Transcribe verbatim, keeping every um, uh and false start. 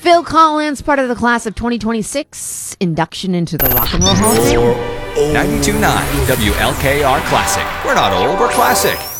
Phil Collins, part of the class of twenty twenty-six, induction into the Rock and Roll Hall of Fame. ninety-two point nine W L K R Classic. We're not old, we're classic.